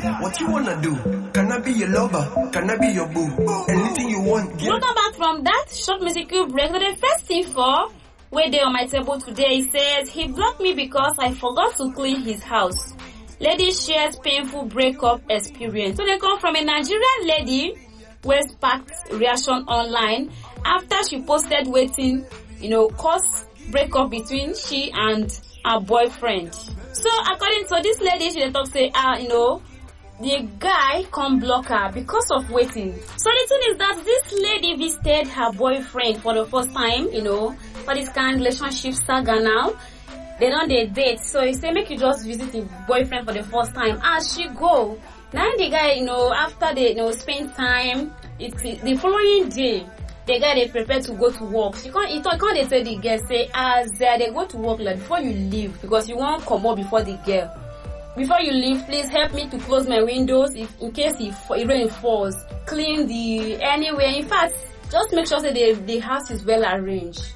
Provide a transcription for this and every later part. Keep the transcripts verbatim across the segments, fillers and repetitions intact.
What you wanna do? Can I be your lover? Can I be your boo? Anything you want, girl. Welcome back from that short musical break. So the first thing for where they on my table today, it says he blocked me because I forgot to clean his house. Lady shares painful breakup experience. So they come from a Nigerian lady who sparked reaction online after she posted waiting, you know, cause breakup between she and her boyfriend. So according to this lady, she talk say, ah, you know, the guy can't block her because of waiting. So the thing is that this lady visited her boyfriend for the first time, you know, for this kind of relationship saga now. They don't they date, so he say make you just visit the boyfriend for the first time. As she go, now the guy, you know, after they, you know, spend time, it's the following day, the guy they prepare to go to work. She can't, he can't they tell the girl say as uh, they go to work like before you leave because you won't come up before the girl. Before you leave, please help me to close my windows if in case if it rain falls. Clean the anywhere. In fact, just make sure that the the house is well arranged.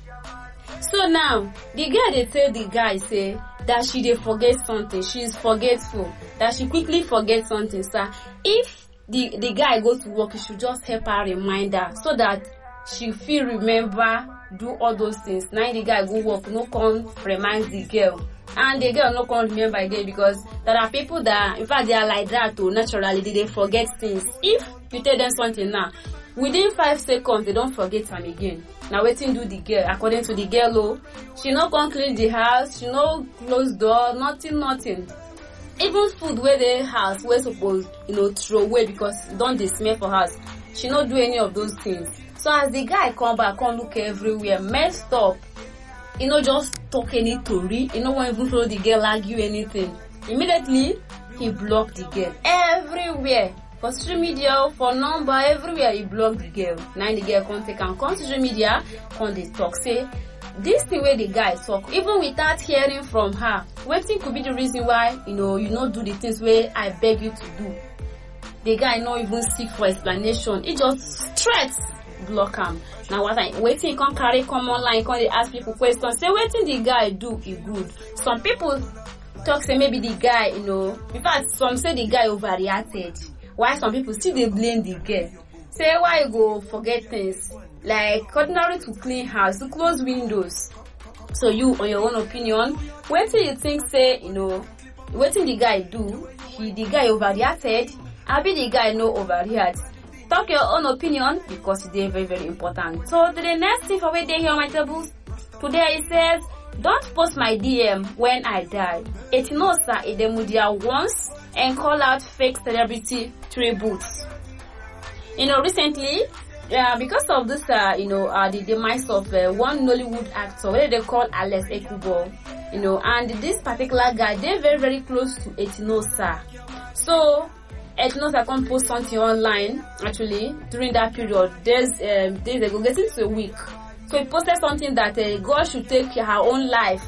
So now, the girl they tell the guy say that she dey forget something. She is forgetful. That she quickly forget something. So if the, the guy goes to work, he should just help her remind her so that she feel remember do all those things. Now the guy go work, no come remind the girl. And the girl no come remember again because there are people that, in fact, they are like that too. Naturally, they, they forget things. If you tell them something now, within five seconds, they don't forget them again. Now waiting do the girl, according to the girl, oh, she no come clean the house, she no close door, nothing, nothing. Even food where the house we're supposed, you know, throw away because don't they smell for house. She no do any of those things. So as the guy come back, come look everywhere, messed up. You know, just talk any story. You know, won't even follow the girl, argue anything. Immediately, he blocked the girl everywhere. For social media, for number, everywhere he blocked the girl. Now the girl can't take and come social media, come they talk. Say, this thing where the guy talk, even without hearing from her, waiting could be the reason why, you know, you not do the things where I beg you to do. The guy not even seek for explanation. He just straight block him. Now what I waiting can't carry come online, can't they ask people questions. Say, waiting the guy do it good. Some people talk say maybe the guy, you know, in fact, some say the guy overreacted. Why some people still they blame the girl. Say why you go forget things like ordinary to clean house, to close windows. So you, on your own opinion, what do you think? Say you know, what did the guy do? He the guy overreacted. I be the guy no overreact. Talk your own opinion because it's very very important. So to the next thing for where they here on my table today it says, don't post my D M when I die. Etinosa Edemudia once and call out fake celebrity tributes. You know, recently, uh, because of this, uh, you know, uh, the demise of uh, one Nollywood actor, where they call Alex Ekubo, you know, and this particular guy, they're very, very close to Etinosa. So, Etinosa can post something online, actually, during that period, days, um, days ago, getting to a week. So, he posted something that uh, God should take her own life.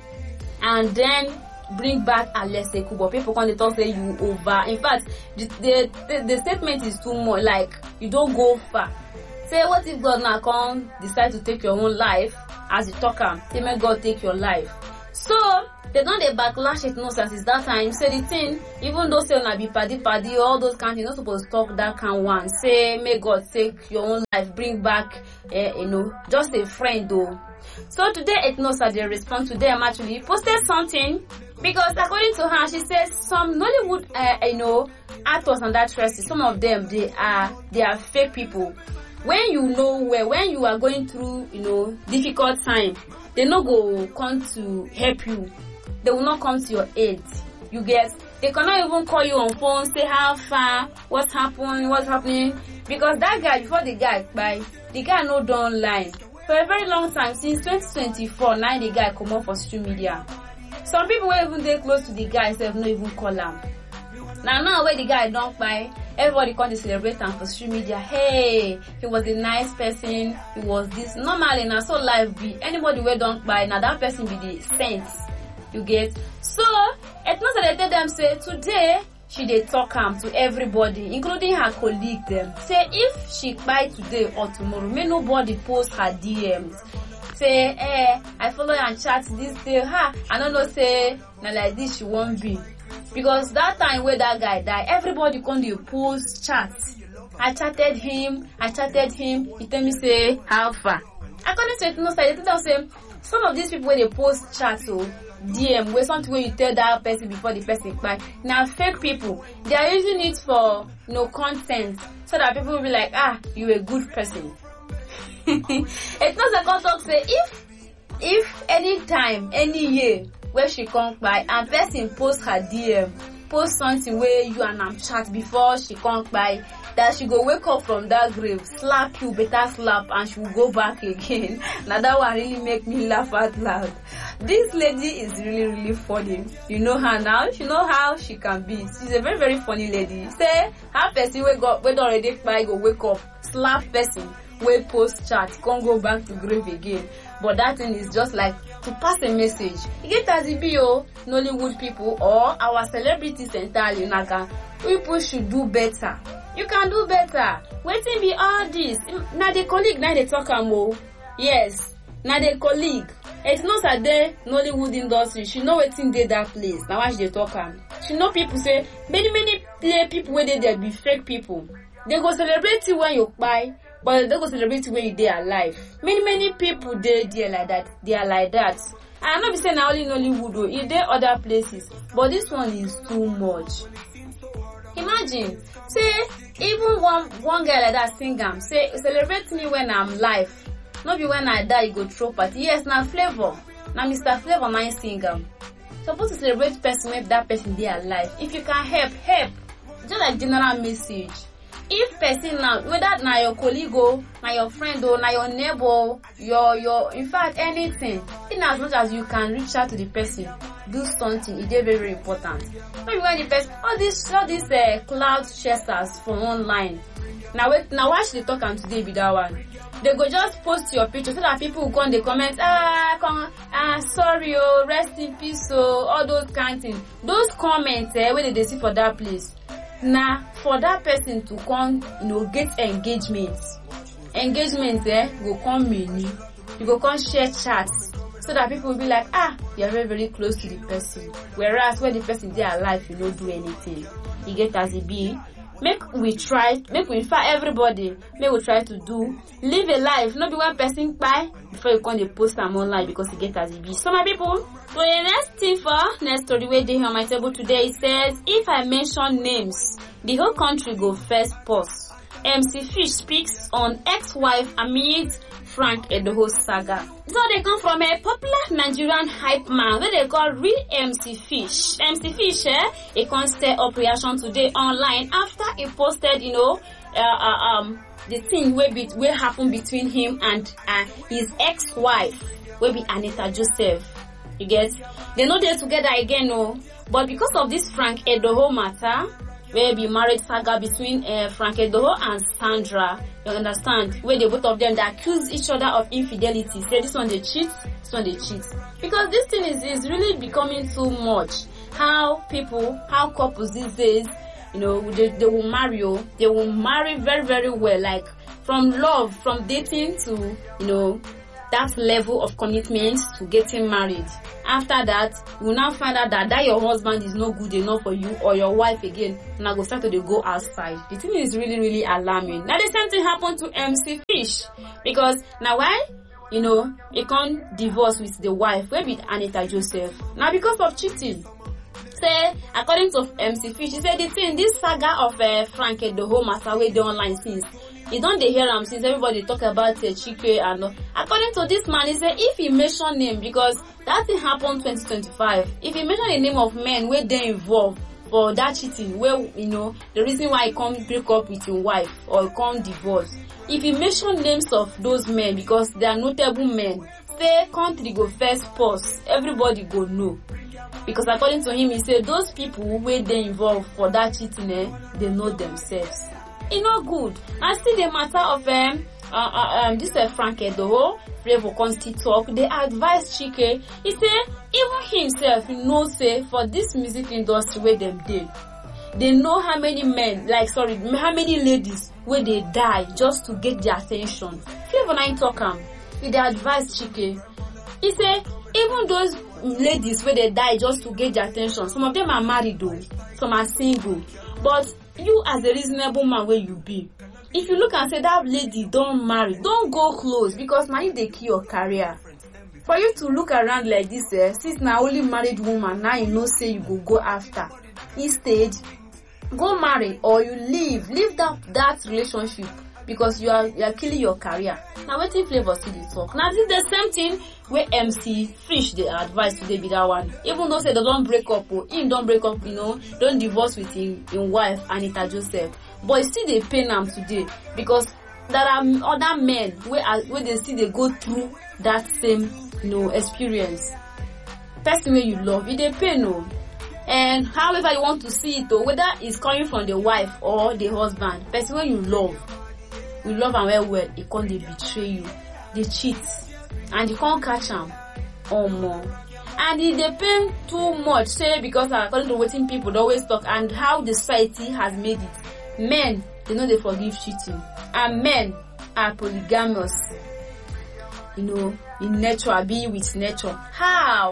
And then, bring back Alex Ekubo. People can talk say you over. In fact, the, the, the, the statement is too much. Like, you don't go far. Say, what if God now come decide to take your own life as a talker? Say, may God take your life. So, they don't they backlash it no since that time. Say the thing, even though say on be paddy paddy, all those kinds, you're not supposed to talk that kind one. Say, may God take your own life, bring back, eh, you know, just a friend though. So today, Etinosa, they respond to them actually posted something because according to her, she says some Nollywood, uh, you know, actors and actresses, some of them they are they are fake people. When you know where, when you are going through, you know, difficult time, they not go come to help you. They will not come to your aid. You get, they cannot even call you on phone, say how far, what's happening, what's happening. Because that guy, before the guy by the guy no done online. For a very long time, since twenty twenty-four, now the guy come up for social media. Some people were even there close to the guy, so no even call him. Now, now where the guy don't buy, everybody come to celebrate him for social media. Hey, he was a nice person. He was this. Normally, now so life be anybody where don't buy, now that person be the saint. You get? So, it's not that they tell them say today she dey talk am to everybody, including her colleague them. Say if she buy today or tomorrow, may nobody post her D Ms. Say, eh, I follow and chat this day. Ha, I don't know. Say, now like this she won't be. because that time where that guy died, everybody come dey post chat. I chatted him, I chatted him, he tell me say how far. According to Ethno side, they tell say some of these people where they post chat so D M where something where you tell that person before the person back. Now fake people, they are using it for you know content so that people will be like, ah, you a good person. Ethno second talk say if if any time, any year where she come by and person post her D M, post something where you and am chat before she come by, that she go wake up from that grave, slap you, better slap, and she will go back again. Now that one really make me laugh out loud. This lady is really, really funny. You know her now. You know how she can be. She's a very, very funny lady. Say, her person wake up, when already by go wake up, slap person, wait post chat, can't go back to grave again. But that thing is just like to pass a message. You get as it be, oh, Nollywood people or our celebrities entirely, Naga, people should do better. You can do better. Waiting be all this. Now the colleague now they talk am. Yes. Now the colleague. It's not that they Nollywood industry. She know waiting dey that place. Now why she dey talk am? She know people say many many play people where they there be fake people. They go celebrate you when you buy, but they go celebrate you when you dey alive. Many many people they there like that. They are like that. I'm not be saying now only Nollywood though. If there other places, but this one is too much. Imagine, say even one one guy like that sing am, say celebrate me when I'm live. Not be when I die you go throw party. Yes, now Flavor. Now Mister Flavor na sing am. Supposed to celebrate person when that person dey alive. If you can help, help. Just like general message. If person now, whether na your colleague or na your friend or na your neighbor, your your in fact anything, in as much as you can reach out to the person, do something. It is very very important. Maybe when the person, all these all these uh, cloud chasers from online. Now wait, now why should they talk am today be that one? They go just post your picture so that people will come they comment, ah, come, ah, sorry, oh, rest in peace, oh, all those kind of things. Those comments, eh, where they see for that place. Now, for that person to come, you know, get engagement. Engagement, eh, will come many. You go come share chats so that people will be like, ah, you are very, very close to the person. Whereas when the person they are alive, you don't do anything. You get as it be. Make we try, make we inspire everybody. Make we try to do live a life. Not be one person buy before you come the post them online because you get as it be. So my people, so the next thing for next story where they on my table today it says if I mention names, the whole country go first pause. M C Fish speaks on ex-wife amid Frank Edoho saga. So they come from a popular Nigerian hype man where they call Real M C Fish. M C Fish, eh, a constant up reaction today online after he posted, you know, uh, uh, um, the thing where be where happened between him and uh, his ex-wife, where be Anita Joseph. You get? They know they're together again, no. But because of this Frank Edoho matter, where be marriage saga between uh, Frank Edoho and Sandra, you understand? Where they both of them they accuse each other of infidelity. Say this one they cheat, this one they cheat. Because this thing is, is really becoming too much. How people, how couples these days, you know, they, they will marry, oh, they will marry very, very well. Like from love, from dating to, you know, that level of commitment to getting married. After that, you will now find out that, that your husband is not good enough for you or your wife again. Now go start to go outside. The thing is really, really alarming. Now the same thing happened to M C Fish. Because now why? You know, he can't divorce with the wife. Where with Anita Joseph? Now because of cheating. Say, according to M C Fish, he said the thing, this saga of uh, Frank Edoho matter where they online since. You don't they hear him since everybody talk about uh, Chike and uh, according to this man, he said if he mention name, because that thing happened twenty twenty-five, if he mention the name of men where they involved for that cheating, where, you know, the reason why he can't break up with his wife or can't divorce, if he mention names of those men because they are notable men, say country go first pause, everybody go know. Because according to him, he said those people where they involved for that cheating, eh, they know themselves. It's not good. And still the matter of um, uh, uh, um this uh, Frank Edoho, Flavor Consti talk, they advise Chike. He say even himself he knows say for this music industry where them did, they know how many men, like sorry, how many ladies where they die just to get their attention. Flavor nine talk am, he they advise Chike. He say even those ladies where they die just to get their attention. Some of them are married though, some are single. But you as a reasonable man where you be, if you look and say that lady don't marry, don't go close, because now you they kill your career. For you to look around like this, eh, since now only married woman, now you know say you go go after. Instead, go marry or you leave, leave that that relationship, because you are you are killing your career. Now waiting flavor still dey talk. Now this is the same thing where M C Fish they advise today be that one. Even though say they don't break up, or him don't break up, you know, don't divorce with him, him wife Anita Joseph. But still they pain am today, because there are other men where where they still they go through that same, you know, experience. Person where you love, it they pain no. And however you want to see it though, whether it's coming from the wife or the husband, person where you love, you love and well well, it can't they betray you, they cheat, and you can't catch them or more. And if they pain too much, say because according to what people always talk and how the society has made it, men they know they forgive cheating, and men are polygamous. You know, in nature, be with nature. How?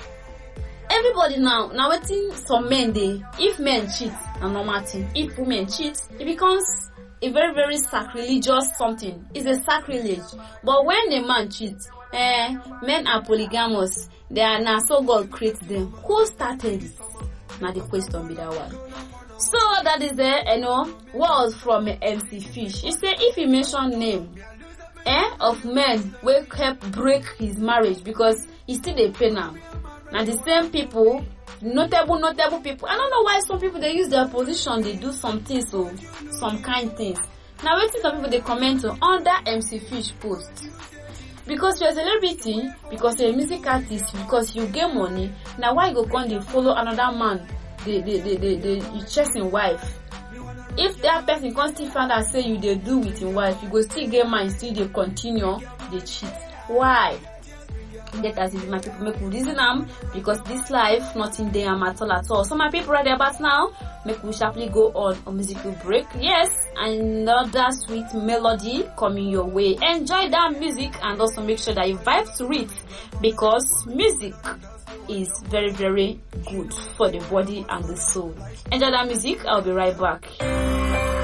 Everybody now, now waiting some men they, if men cheat, a normal thing. If women cheat, it becomes a very, very sacrilegious something. It's a sacrilege. But when a man cheats, eh, men are polygamous. They are now, so God creates them. Who started it? Now the question be that one. So that is the, you know, was from M C Fish. He said if he mention name, eh, of men will help break his marriage because he still a pain now. Now the same people, notable, notable people. I don't know why some people they use their position, they do some things, so some kind things. Now waiting some people they comment on that M C Fish post. Because you're a celebrity, because you're a music artist, because you get money, now why go come they follow another man, they they they they, they you chasing wife. If that person constantly find out say you they do with your wife, you go still get mine, still they continue, they cheat. Why? That as if my people make reason am, because this life nothing there am at all at all. So my people right about now, make we sharply go on a musical break. Yes, another sweet melody coming your way. Enjoy that music and also make sure that you vibe to it, because music is very very good for the body and the soul. Enjoy that music. I'll be right back.